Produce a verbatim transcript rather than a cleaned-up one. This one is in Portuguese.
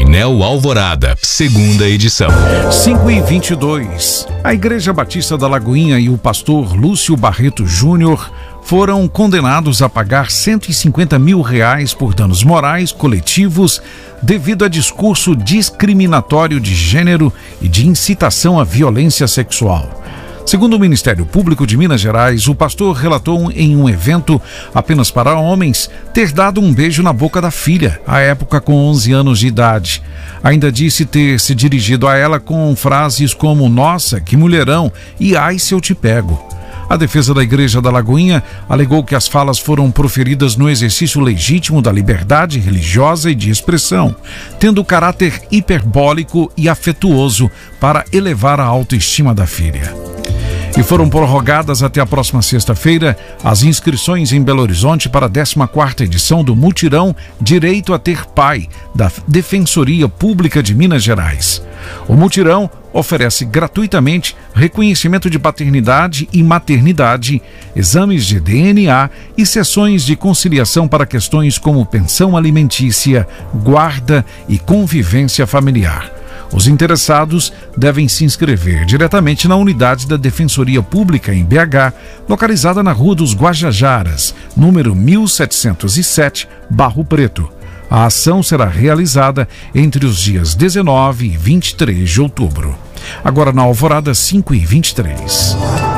Painel Alvorada, segunda edição. cinco e vinte e dois. A Igreja Batista da Lagoinha e o pastor Lúcio Barreto Júnior foram condenados a pagar cento e cinquenta mil reais por danos morais coletivos devido a discurso discriminatório de gênero e de incitação à violência sexual. Segundo o Ministério Público de Minas Gerais, o pastor relatou em um evento apenas para homens ter dado um beijo na boca da filha, à época com onze anos de idade. Ainda disse ter se dirigido a ela com frases como "Nossa, que mulherão" e "Ai, se eu te pego". A defesa da Igreja da Lagoinha alegou que as falas foram proferidas no exercício legítimo da liberdade religiosa e de expressão, tendo caráter hiperbólico e afetuoso para elevar a autoestima da filha. E foram prorrogadas até a próxima sexta-feira as inscrições em Belo Horizonte para a décima quarta edição do Mutirão Direito a Ter Pai, da Defensoria Pública de Minas Gerais. O mutirão oferece gratuitamente reconhecimento de paternidade e maternidade, exames de D N A e sessões de conciliação para questões como pensão alimentícia, guarda e convivência familiar. Os interessados devem se inscrever diretamente na unidade da Defensoria Pública em B H, localizada na Rua dos Guajajaras, número mil setecentos e sete, Barro Preto. A ação será realizada entre os dias dezenove e vinte e três de outubro. Agora na Alvorada, cinco e vinte e três.